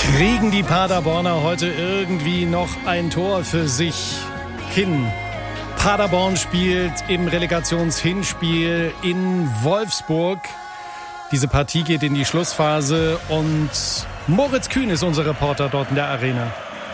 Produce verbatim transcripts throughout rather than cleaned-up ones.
Kriegen die Paderborner heute irgendwie noch ein Tor für sich hin? Paderborn spielt im Relegationshinspiel in Wolfsburg. Diese Partie geht in die Schlussphase und Moritz Kühn ist unser Reporter dort in der Arena.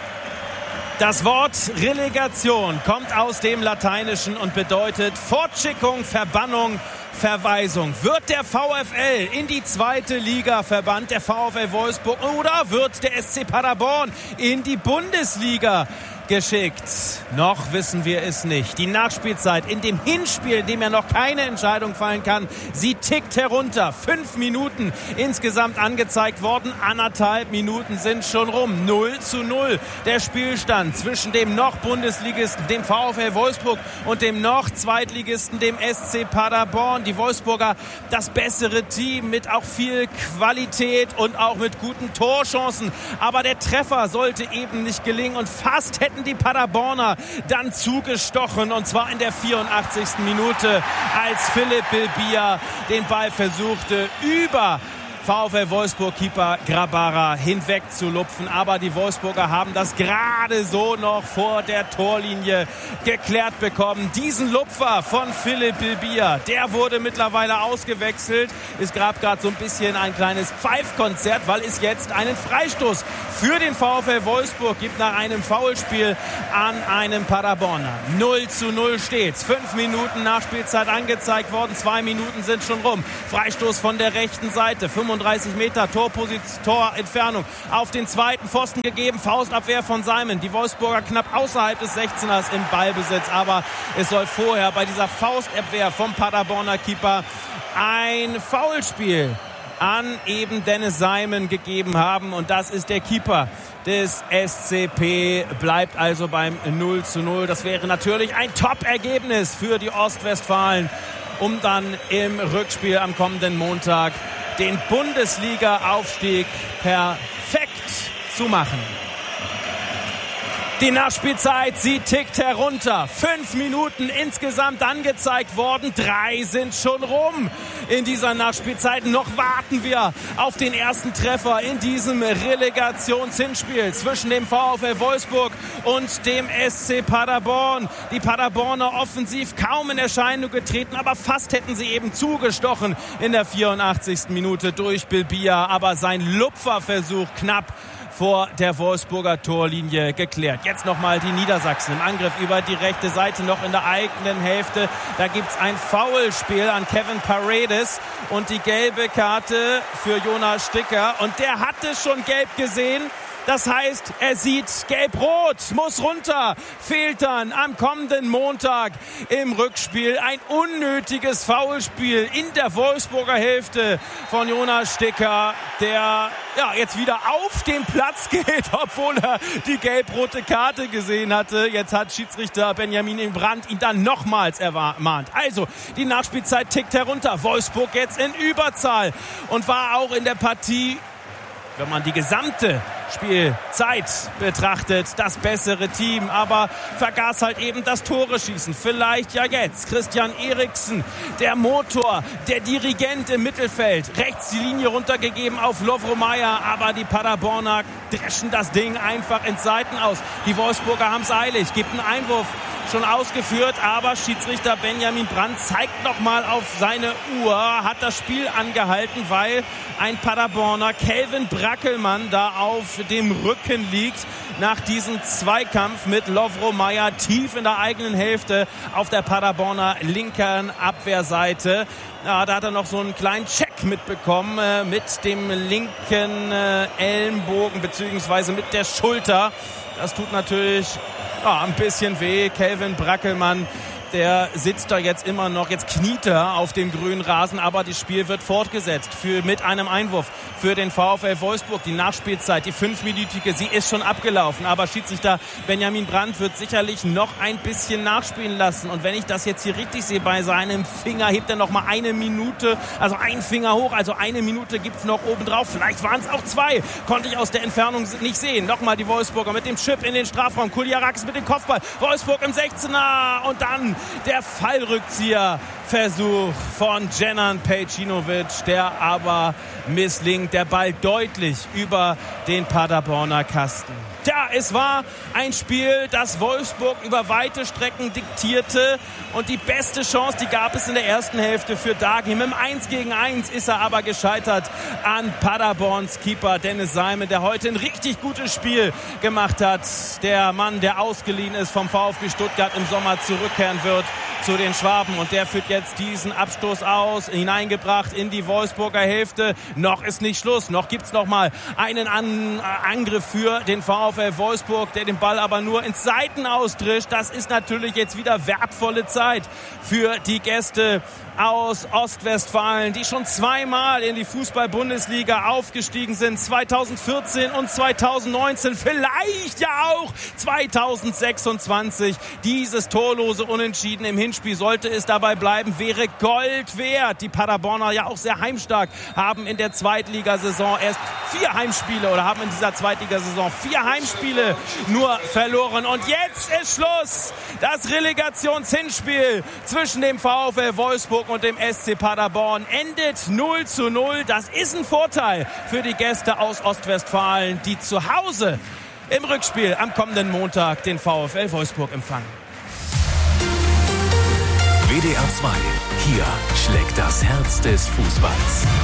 Das Wort Relegation kommt aus dem Lateinischen und bedeutet Fortschickung, Verbannung, Verweisung. Wird der VfL in die zweite Liga verbannt, der VfL Wolfsburg, oder wird der S C Paderborn in die Bundesliga geschickt? Noch wissen wir es nicht. Die Nachspielzeit in dem Hinspiel, in dem ja noch keine Entscheidung fallen kann, sie tickt herunter. Fünf Minuten insgesamt angezeigt worden. Anderthalb Minuten sind schon rum. null zu null der Spielstand zwischen dem noch Bundesligisten, dem VfL Wolfsburg, und dem noch Zweitligisten, dem S C Paderborn. Die Wolfsburger das bessere Team mit auch viel Qualität und auch mit guten Torchancen. Aber der Treffer sollte eben nicht gelingen und fast hätten die Paderborner dann zugestochen, und zwar in der vierundachtzigsten Minute, als Philipp Bilbia den Ball versuchte, über VfL Wolfsburg-Keeper Grabara hinweg zu lupfen. Aber die Wolfsburger haben das gerade so noch vor der Torlinie geklärt bekommen. Diesen Lupfer von Philipp Bilbia, der wurde mittlerweile ausgewechselt. Es gab gerade so ein bisschen ein kleines Pfeifkonzert, weil es jetzt einen Freistoß für den VfL Wolfsburg gibt nach einem Foulspiel an einem Paderborner. null zu null steht's. Fünf Minuten Nachspielzeit angezeigt worden. Zwei Minuten sind schon rum. Freistoß von der rechten Seite. fünfunddreißig Meter Torposition, Torentfernung auf den zweiten Pfosten gegeben. Faustabwehr von Simon. Die Wolfsburger knapp außerhalb des sechzehners im Ballbesitz. Aber es soll vorher bei dieser Faustabwehr vom Paderborner Keeper ein Foulspiel an eben Dennis Simon gegeben haben. Und das ist der Keeper des S C P, bleibt also beim null zu null. Das wäre natürlich ein Top-Ergebnis für die Ostwestfalen, um dann im Rückspiel am kommenden Montag den Bundesliga-Aufstieg perfekt zu machen. Die Nachspielzeit, sie tickt herunter. Fünf Minuten insgesamt angezeigt worden. Drei sind schon rum in dieser Nachspielzeit. Noch warten wir auf den ersten Treffer in diesem Relegationshinspiel zwischen dem VfL Wolfsburg und dem S C Paderborn. Die Paderborner offensiv kaum in Erscheinung getreten, aber fast hätten sie eben zugestochen in der vierundachtzigsten Minute durch Bilbia. Aber sein Lupferversuch knapp vor der Wolfsburger Torlinie geklärt. Jetzt nochmal die Niedersachsen im Angriff über die rechte Seite, noch in der eigenen Hälfte. Da gibt's ein Foulspiel an Kevin Paredes und die gelbe Karte für Jonas Sticker. Und der hatte schon gelb gesehen. Das heißt, er sieht gelb-rot, muss runter, fehlt dann am kommenden Montag im Rückspiel. Ein unnötiges Foulspiel in der Wolfsburger Hälfte von Jonas Sticker, der ja jetzt wieder auf den Platz geht, obwohl er die gelb-rote Karte gesehen hatte. Jetzt hat Schiedsrichter Benjamin Brandt ihn dann nochmals ermahnt. Also, die Nachspielzeit tickt herunter. Wolfsburg jetzt in Überzahl und war auch in der Partie, wenn man die gesamte Spielzeit betrachtet, das bessere Team, aber vergaß halt eben das Tore-Schießen. Vielleicht ja jetzt Christian Eriksen, der Motor, der Dirigent im Mittelfeld, rechts die Linie runtergegeben auf Lovro Mayer, aber die Paderborner dreschen das Ding einfach ins Seiten aus. Die Wolfsburger haben es eilig, gibt einen Einwurf schon ausgeführt, aber Schiedsrichter Benjamin Brandt zeigt nochmal auf seine Uhr, hat das Spiel angehalten, weil ein Paderborner, Kelvin Brackelmann, da auf dem Rücken liegt nach diesem Zweikampf mit Lovro Mayer tief in der eigenen Hälfte auf der Paderborner linken Abwehrseite. Ja, da hat er noch so einen kleinen Check mitbekommen äh, mit dem linken äh, Ellenbogen beziehungsweise mit der Schulter. Das tut natürlich ja, ein bisschen weh. Kelvin Brackelmann, der sitzt da jetzt immer noch, jetzt kniet er auf dem grünen Rasen, aber das Spiel wird fortgesetzt für, mit einem Einwurf für den VfL Wolfsburg. Die Nachspielzeit, die fünfminütige, sie ist schon abgelaufen, aber Schiedsrichter Benjamin Brandt wird sicherlich noch ein bisschen nachspielen lassen. Und wenn ich das jetzt hier richtig sehe, bei seinem Finger hebt er noch mal eine Minute, also ein Finger hoch, also eine Minute gibt's noch obendrauf. Vielleicht waren es auch zwei, konnte ich aus der Entfernung nicht sehen. Nochmal die Wolfsburger mit dem Chip in den Strafraum, Kuljarakis mit dem Kopfball, Wolfsburg im sechzehner und dann Der Fallrückzieher-Versuch von Dženan Pejčinović, der aber misslingt. Der Ball deutlich über den Paderborner Kasten. Ja, es war ein Spiel, das Wolfsburg über weite Strecken diktierte und die beste Chance, die gab es in der ersten Hälfte für Dagi. Mit dem eins gegen eins ist er aber gescheitert an Paderborns Keeper Dennis Seimen, der heute ein richtig gutes Spiel gemacht hat. Der Mann, der ausgeliehen ist vom VfB Stuttgart, im Sommer zurückkehren wird zu den Schwaben und der führt jetzt diesen Abstoß aus, hineingebracht in die Wolfsburger Hälfte. Noch ist nicht Schluss, noch gibt's noch mal einen An- Angriff für den VfB Wolfsburg, der den Ball aber nur ins Seiten austrischt. Das ist natürlich jetzt wieder wertvolle Zeit für die Gäste aus Ostwestfalen, die schon zweimal in die Fußball-Bundesliga aufgestiegen sind. zweitausendvierzehn und zweitausendneunzehn, vielleicht ja auch zweitausendsechsundzwanzig. Dieses torlose Unentschieden im Hinspiel, sollte es dabei bleiben, wäre Gold wert. Die Paderborner ja auch sehr heimstark, haben in der Zweitligasaison erst vier Heimspiele oder haben in dieser Zweitligasaison vier Heimspiele nur verloren. Und jetzt ist Schluss. Das Relegationshinspiel zwischen dem VfL Wolfsburg und dem S C Paderborn endet null zu null. Das ist ein Vorteil für die Gäste aus Ostwestfalen, die zu Hause im Rückspiel am kommenden Montag den VfL Wolfsburg empfangen. W D R zwei. Hier schlägt das Herz des Fußballs.